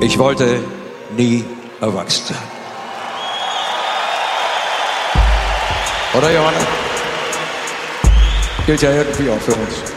Ich wollte nie erwachsen sein. Oder, Johanna? Gilt ja irgendwie auch für uns.